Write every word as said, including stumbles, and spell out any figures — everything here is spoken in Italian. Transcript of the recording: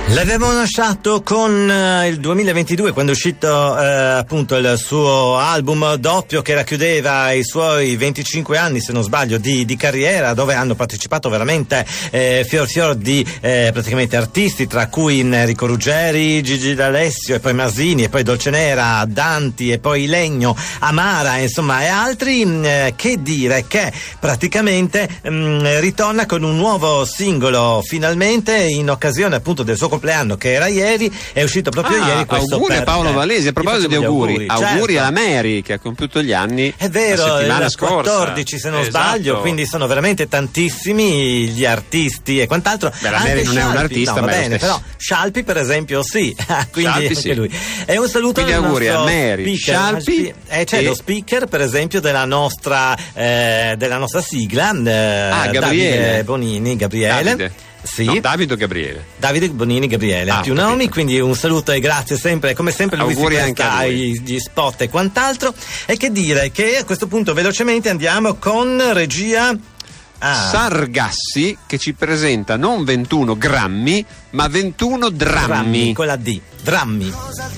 L'abbiamo lasciato con uh, il duemilaventidue, quando è uscito uh, appunto il suo album doppio che racchiudeva i suoi venticinque anni, se non sbaglio, di, di carriera, dove hanno partecipato veramente eh, fior fior di eh, praticamente artisti, tra cui Enrico Ruggeri, Gigi D'Alessio e poi Masini e poi Dolcenera, Danti e poi Legno, Amara, insomma, e altri. Mh, che dire che praticamente mh, ritorna con un nuovo singolo finalmente in occasione appunto del suo compleanno, che era ieri, è uscito proprio ah, ieri questo. Auguri per a Paolo Valesi. A proposito di auguri, auguri, auguri certo. alla Mary che ha compiuto gli anni. È vero, la settimana il scorsa. quattordici se non esatto. sbaglio, quindi sono veramente tantissimi gli artisti e quant'altro. Beh, la anche Mary non Scialpi, è un artista, no, ma va è lo bene, stesso. però Scialpi per esempio sì, quindi Scialpi, anche sì. lui. E un saluto quindi al auguri nostro a Mary, speaker, Scialpi e c'è e... lo speaker per esempio della nostra eh, della nostra sigla, eh, ah, Gabriele Davide Bonini, Gabriele. Davide. Sì. No, Davide o Gabriele? Davide Bonini Gabriele, ah, più nomi, quindi un saluto e grazie sempre, come sempre lui auguri si anche a lui. gli spot e quant'altro. E che dire che a questo punto velocemente andiamo con regia ah. Sargassi, che ci presenta non ventuno grammi ma ventuno drammi, drammi con la D, drammi.